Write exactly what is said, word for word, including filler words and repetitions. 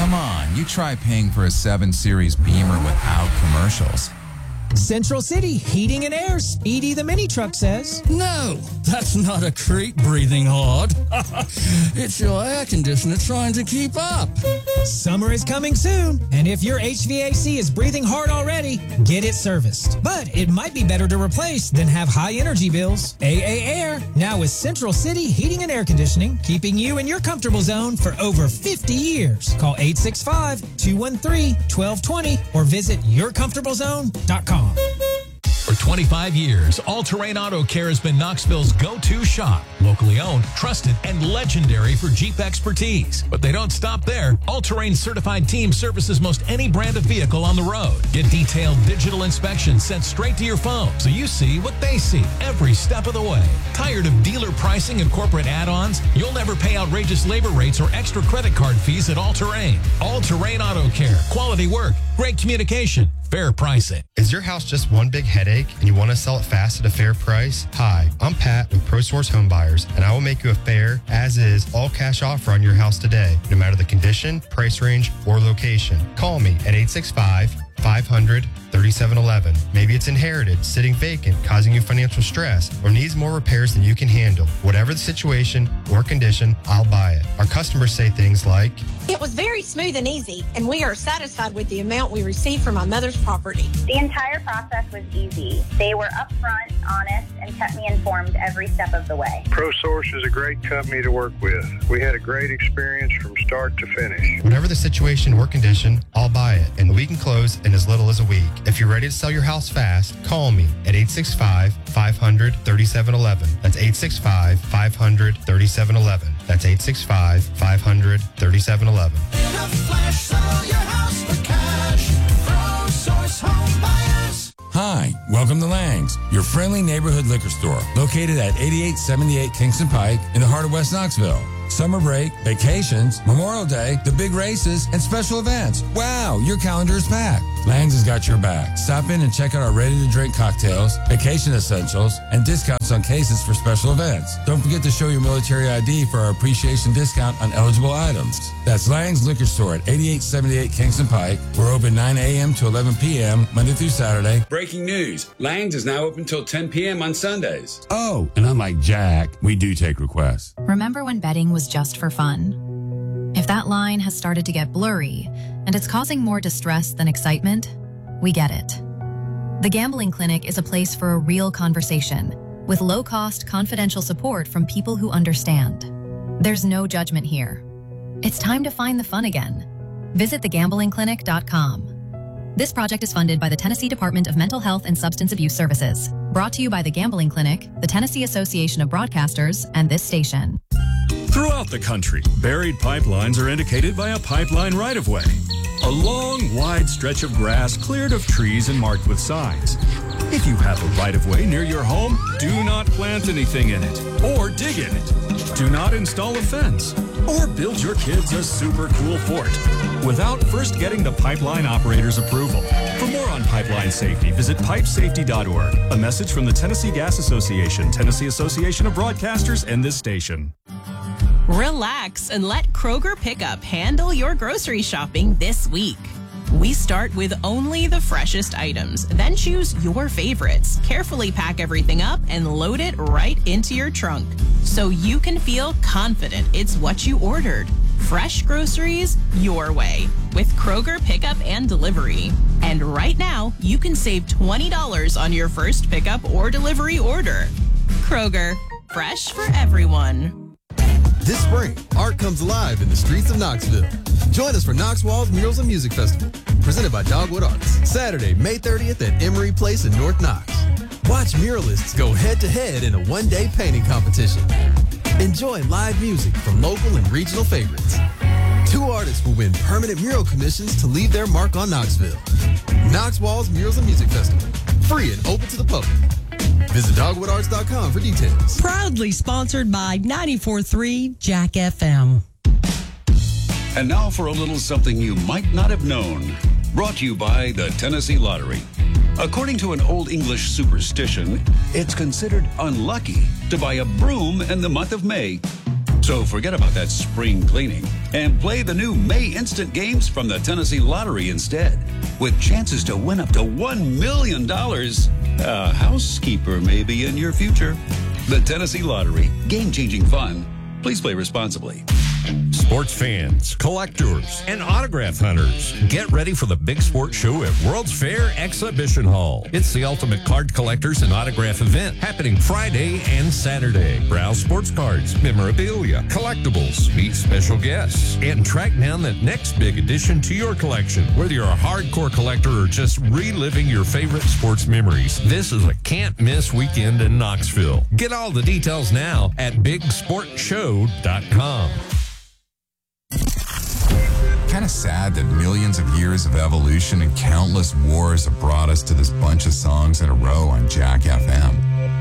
Come on, you try paying for a seven series Beamer without commercials. Central City Heating and Air, Speedy the mini truck says. No, that's not a creep breathing hard. It's your air conditioner trying to keep up. Summer is coming soon, and if your H V A C is breathing hard already, get it serviced. But it might be better to replace than have high energy bills. A A Air, now with Central City Heating and Air Conditioning, keeping you in your comfortable zone for over fifty years. Call eight six five, two one three, one two two zero or visit your comfortable zone dot com. For twenty-five years, All Terrain Auto Care has been Knoxville's go-to shop. Locally owned, trusted, and legendary for Jeep expertise. But they don't stop there. All Terrain certified team services most any brand of vehicle on the road. Get detailed digital inspections sent straight to your phone so you see what they see every step of the way. Tired of dealer pricing and corporate add-ons? You'll never pay outrageous labor rates or extra credit card fees at All Terrain. All Terrain Auto Care. Quality work. Great communication. Fair pricing. Is your house just one big headache and you want to sell it fast at a fair price? Hi, I'm Pat with ProSource Home Buyers, and I will make you a fair, as-is, all-cash offer on your house today, no matter the condition, price range, or location. Call me at eight six five, five hundred, thirty-seven eleven. Maybe it's inherited, sitting vacant, causing you financial stress, or needs more repairs than you can handle. Whatever the situation or condition, I'll buy it. Our customers say things like, "It was very smooth and easy, and we are satisfied with the amount we received from my mother's property." The entire process was easy. They were upfront, honest, and kept me informed every step of the way. ProSource is a great company to work with. We had a great experience from start to finish. Whatever the situation or condition, I'll buy it, and we can close in as little as a week. If you're ready to sell your house fast, call me at eight six five, five hundred, thirty-seven eleven. That's eight six five, five hundred, thirty-seven eleven. That's eight six five, five hundred, thirty-seven eleven. In a flash, sell your house for cash. ProSource Home Buyers. Hi, welcome to Lang's, your friendly neighborhood liquor store, located at eighty-eight seventy-eight Kingston Pike in the heart of West Knoxville. Summer break, vacations, Memorial Day, the big races, and special events. Wow, your calendar is packed. Lang's has got your back. Stop in and check out our ready-to-drink cocktails, vacation essentials, and discounts on cases for special events. Don't forget to show your military I D for our appreciation discount on eligible items. That's Lang's Liquor Store at eighty-eight seventy-eight Kingston Pike. We're open nine a.m. to eleven p.m. Monday through Saturday. Breaking news. Lang's is now open until ten p.m. on Sundays. Oh, and unlike Jack, we do take requests. Remember when betting was just for fun? If that line has started to get blurry and it's causing more distress than excitement, we get it. The Gambling Clinic is a place for a real conversation with low-cost, confidential support from people who understand. There's no judgment here. It's time to find the fun again. Visit the gambling clinic dot com. This project is funded by the Tennessee Department of Mental Health and Substance Abuse Services. Brought to you by the Gambling Clinic, the Tennessee Association of Broadcasters, and this station. Throughout the country, buried pipelines are indicated by a pipeline right-of-way. A long, wide stretch of grass cleared of trees and marked with signs. If you have a right-of-way near your home, do not plant anything in it or dig in it. Do not install a fence or build your kids a super cool fort without first getting the pipeline operator's approval. For more on pipeline safety, visit pipe safety dot org. A message from the Tennessee Gas Association, Tennessee Association of Broadcasters, and this station. Relax and let Kroger Pickup handle your grocery shopping this week. We start with only the freshest items, then choose your favorites. Carefully pack everything up and load it right into your trunk so you can feel confident it's what you ordered. Fresh groceries your way with Kroger Pickup and Delivery. And right now, you can save twenty dollars on your first pickup or delivery order. Kroger, fresh for everyone. This spring, art comes alive in the streets of Knoxville. Join us for Knox Walls Murals and Music Festival, presented by Dogwood Arts, Saturday, May thirtieth at Emery Place in North Knox. Watch muralists go head-to-head in a one-day painting competition. Enjoy live music from local and regional favorites. Two artists will win permanent mural commissions to leave their mark on Knoxville. Knox Walls Murals and Music Festival, free and open to the public. Visit dogwood arts dot com for details. Proudly sponsored by ninety-four point three Jack F M. And now for a little something you might not have known. Brought to you by the Tennessee Lottery. According to an Old English superstition, it's considered unlucky to buy a broom in the month of May. So forget about that spring cleaning and play the new May Instant games from the Tennessee Lottery instead, with chances to win up to one million dollars. A housekeeper may be in your future. The Tennessee Lottery. Game-changing fun. Please play responsibly. Sports fans, collectors, and autograph hunters, get ready for the big sports show at World's Fair Exhibition Hall. It's the ultimate card collectors and autograph event happening Friday and Saturday. Browse sports cards, memorabilia, collectibles, meet special guests, and track down that next big addition to your collection. Whether you're a hardcore collector or just reliving your favorite sports memories, this is a can't-miss weekend in Knoxville. Get all the details now at big sport show dot com. Kind of sad that millions of years of evolution and countless wars have brought us to this bunch of songs in a row on Jack F M.